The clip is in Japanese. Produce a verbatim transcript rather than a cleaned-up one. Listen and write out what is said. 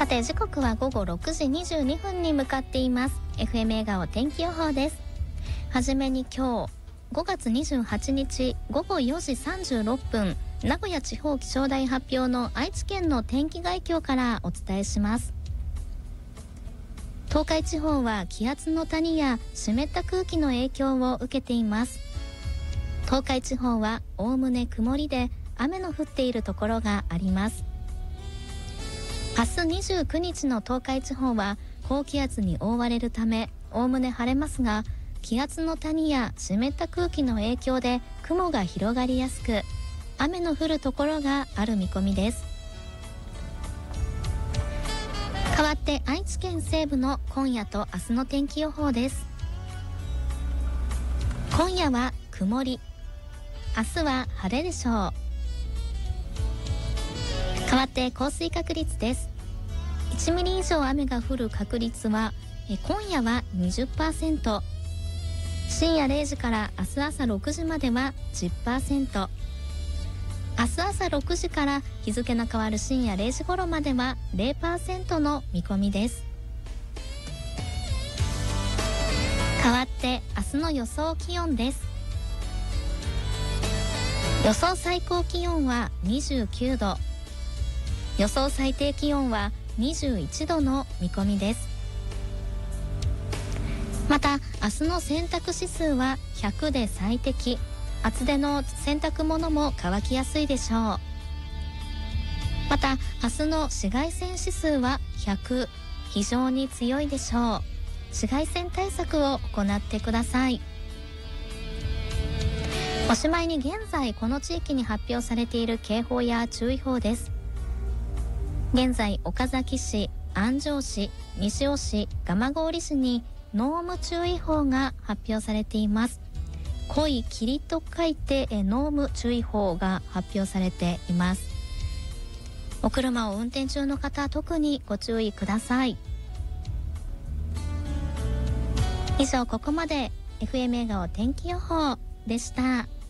さて時刻はごごろくじにじゅうにふんに向かっています。 エフエム 笑顔天気予報です。はじめに今日ごがつにじゅうはちにちごごよじさんじゅうろっぷん、名古屋地方気象台発表の愛知県の天気概況からお伝えします。東海地方は気圧の谷や湿った空気の影響を受けています。東海地方はおおむね曇りで雨の降っているところがあります。明日にじゅうくにちの東海地方は高気圧に覆われるためおおむね晴れますが、気圧の谷や湿った空気の影響で雲が広がりやすく、雨の降るところがある見込みです。代わって愛知県西部の今夜と明日の天気予報です。今夜は曇り、明日は晴れでしょう。代わって降水確率です。いちミリ以上雨が降る確率はえ今夜は にじゅっパーセント、 深夜れいじから明日朝ろくじまでは じゅっパーセント、 明日朝ろくじから日付の変わる深夜れいじ頃までは ゼロパーセント の見込みです。代わって明日の予想気温です。予想最高気温はにじゅうきゅうど、予想最低気温はにじゅういちどの見込みです。また明日の洗濯指数はひゃくで最適、厚手の洗濯物も乾きやすいでしょう。また明日の紫外線指数はひゃく、非常に強いでしょう。紫外線対策を行ってください。おしまいに現在この地域に発表されている警報や注意報です。現在岡崎市、安城市、西尾市、蒲郡市に濃霧注意報が発表されています。濃い霧と書いて濃霧注意報が発表されています。お車を運転中の方、特にご注意ください。以上、ここまで エフエム 笑顔天気予報でした。